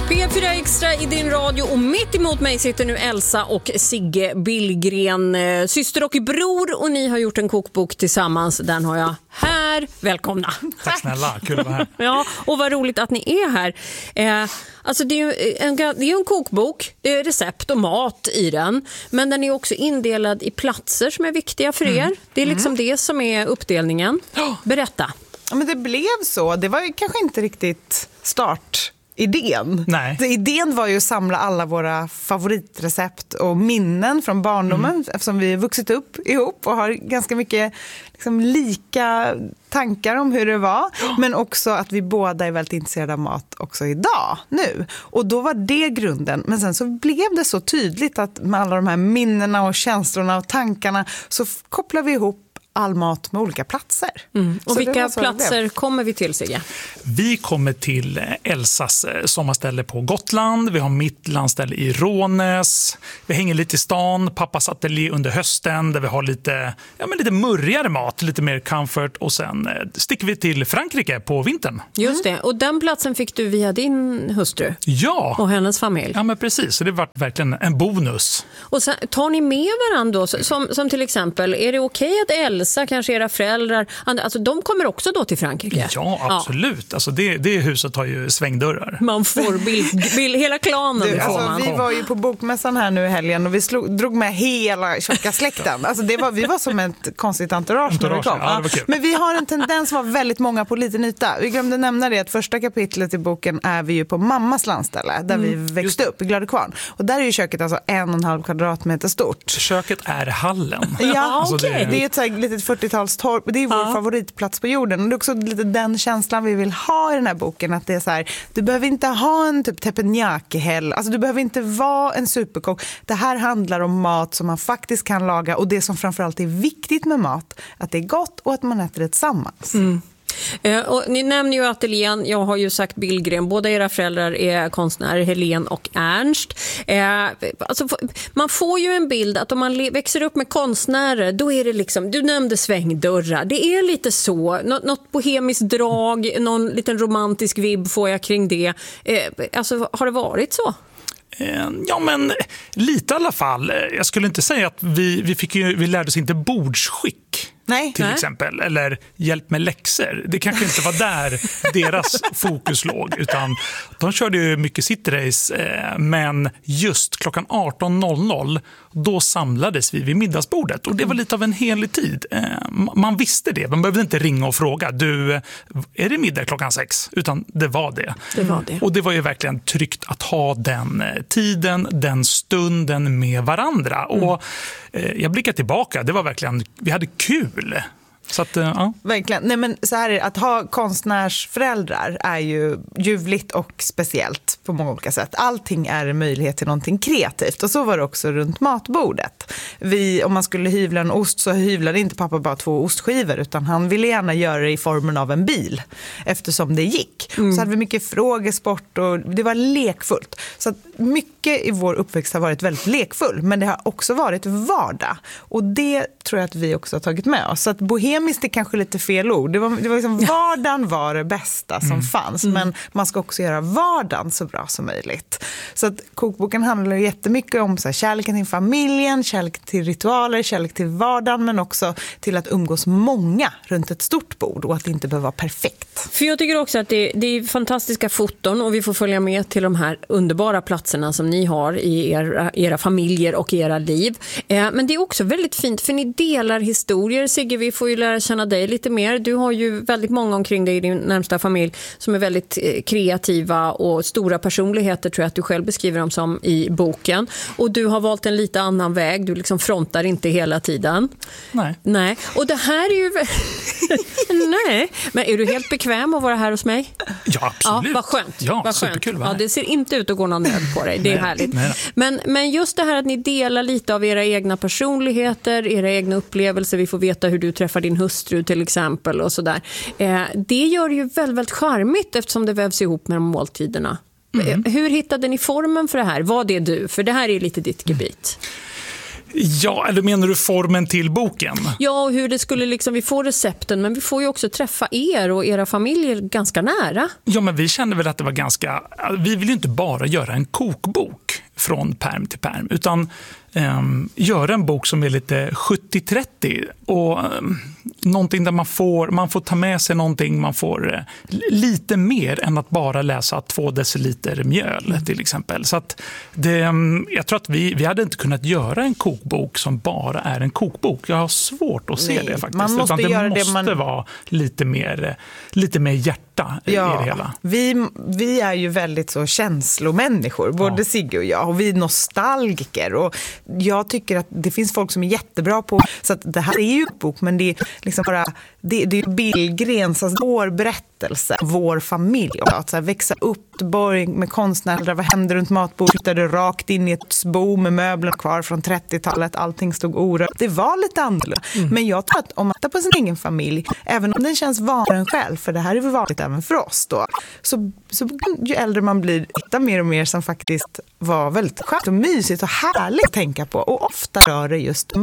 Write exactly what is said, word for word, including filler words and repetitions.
P fyra Extra i din radio och mitt emot mig sitter nu Elsa och Sigge Billgren, syster och bror, och ni har gjort en kokbok tillsammans. Den har jag här. Välkomna. Tack snälla, kul att vara här. Ja, och vad roligt att ni är här. Eh, alltså det är ju en, det är en kokbok, det är recept och mat i den, men den är också indelad i platser som är viktiga för er. Mm. Det är liksom mm. det som är uppdelningen. Berätta. Ja, men det blev så. Det var ju kanske inte riktigt start. Idén. Nej. Så idén var ju att samla alla våra favoritrecept och minnen från barndomen mm. eftersom vi vuxit upp ihop och har ganska mycket liksom, lika tankar om hur det var. Oh. Men också att vi båda är väldigt intresserade av mat också idag, nu. Och då var det grunden. Men sen så blev det så tydligt att med alla de här minnena och känslorna och tankarna så kopplar vi ihop all mat med olika platser. Mm. Och så vilka platser kommer vi till, Sigge? Vi kommer till Elsas sommarställe på Gotland. Vi har mitt landställe i Rånäs. Vi hänger lite i stan, pappas ateljé under hösten där vi har lite, ja, men lite murrigare mat, lite mer comfort, och sen sticker vi till Frankrike på vintern. Just det, och den platsen fick du via din hustru. Ja. Och hennes familj. Ja, men precis, så det var verkligen en bonus. Och sen, tar ni med varandra då, som, som till exempel, är det okej att Elsa, kanske era föräldrar, alltså de kommer också då till Frankrike? Ja, absolut. Ja. Alltså det, det huset har ju svängdörrar. Man får bild, bild hela klanen. Du, får alltså, man. Vi var ju på bokmässan här nu i helgen och vi slog, drog med hela tjocka släkten. Alltså det var, vi var som ett konstigt entourage, entourage när vi kom. Ja, det Men vi har en tendens att vara väldigt många på liten yta. Vi glömde nämna det att första kapitlet i boken är vi ju på mammas landställe där mm. vi växte upp i Gladekvarn. Och där är ju köket alltså en och en halv kvadratmeter stort. Köket är hallen. Ja, alltså okay. det, är... det är ett så här litet fyrtiotalstorp. Det är vår ja. favoritplats på jorden. Och det är också lite den känslan vi vill ha i den här boken. Att det är så här, du behöver inte ha en typ teppanyaki-häll. Alltså du behöver inte vara en superkock. Det här handlar om mat som man faktiskt kan laga. Och det som framförallt är viktigt med mat, att det är gott och att man äter det tillsammans. Mm. Eh, och ni nämner ju ateljén, jag har ju sagt Billgren, båda era föräldrar är konstnärer, Helen och Ernst. Eh, alltså, man får ju en bild att om man le- växer upp med konstnärer, då är det liksom, du nämnde svängdörrar, det är lite så, Nå- något bohemiskt drag, någon liten romantisk vibb får jag kring det. Eh, alltså, har det varit så? Ja, men lite i alla fall. Jag skulle inte säga att vi, vi, fick ju, vi lärde oss inte bordsskick. Nej. Till Nej. exempel, eller hjälp med läxor. Det kanske inte var där deras fokus låg, utan de körde ju mycket sitrace, eh, men just klockan arton noll noll då samlades vi vid middagsbordet, och det var lite av en helig tid. Eh, man visste det, man behövde inte ringa och fråga, du, är det middag klockan sex? Utan det var det. Det var det. Och det var ju verkligen tryggt att ha den tiden, den stunden med varandra. Mm. Och eh, jag blickar tillbaka, det var verkligen, vi hade kul. Så att, ja. Verkligen. Nej, men så här är det, att ha konstnärsföräldrar är ju ljuvligt och speciellt på många olika sätt. Allting är en möjlighet till någonting kreativt, och så var det också runt matbordet. Vi, om man skulle hyvla en ost så hyvlade inte pappa bara två ostskivor, utan han ville gärna göra det i formen av en bil eftersom det gick. Mm. Så hade vi mycket frågesport och det var lekfullt. Så att mycket i vår uppväxt har varit väldigt lekfull, men det har också varit vardag, och det tror jag att vi också har tagit med oss. Så att bohemiskt är kanske lite fel ord. Det var, det var liksom, vardagen var det bästa som mm. fanns, mm. men man ska också göra vardagen så bra som möjligt. Så att kokboken handlar jättemycket om så här, kärleken till familjen, kärlek till ritualer, kärlek till vardagen, men också till att umgås många runt ett stort bord och att det inte behöver vara perfekt. För jag tycker också att det, det är fantastiska foton, och vi får följa med till de här underbara platserna som ni har i era, era familjer och era liv. Eh, men det är också väldigt fint, för ni delar historier. Sigge, vi får ju lära känna dig lite mer. Du har ju väldigt många omkring dig i din närmsta familj som är väldigt eh, kreativa och stora personligheter, tror jag att du själv beskriver dem som i boken. Och du har valt en lite annan väg. Du liksom frontar inte hela tiden. Nej. Nej. Och det här är ju... Nej. Men är du helt bekväm att vara här hos mig? Ja, absolut. Ja, vad skönt. Ja, vad skönt. superkul. Ja, det ser inte ut att gå någon nöd på dig. Det är nej, härligt. Nej, nej. Men, men just det här att ni delar lite av era egna personligheter, era egna upplevelser. Vi får veta hur du träffar din hustru till exempel och sådär. Eh, det gör det ju väldigt, väldigt charmigt eftersom det vävs ihop med de måltiderna. Mm. Hur hittade ni formen för det här? Vad är du? För det här är lite ditt gebit. Ja, eller menar du formen till boken? Ja, och hur det skulle liksom, vi får recepten, men vi får ju också träffa er och era familjer ganska nära. Ja, men vi kände väl att det var ganska... Vi vill ju inte bara göra en kokbok från perm till perm, utan um, göra en bok som är lite sjuttio trettio och um, någonting där man får, man får ta med sig någonting, man får uh, lite mer än att bara läsa två deciliter mjöl till exempel. Så att det, um, jag tror att vi, vi hade inte kunnat göra en kokbok som bara är en kokbok. Jag har svårt att se Nej, det faktiskt. Man måste utan det göra måste det man... vara lite mer, lite mer hjärta i ja, det hela. Vi, vi är ju väldigt så känslomänniskor, både ja. Sigge och jag, och vi är nostalgiker, och jag tycker att det finns folk som är jättebra på, så att det här är ju en bok, men det är liksom bara det, det är Billgrens, alltså vår berättelse, vår familj, och att så här, växa upp med konstnärer, vad hände runt matbordet, flyttade rakt in i ett bo med möbler kvar från trettiotalet, allting stod orört. Det var lite annorlunda, mm. men jag tror att om man tittar på sin egen familj, även om den känns vanlig själv, för det här är väl vanligt även för oss då, så, så ju äldre man blir, hittar mer och mer som faktiskt var väldigt skönt och mysigt och härligt att tänka på, och ofta rör det just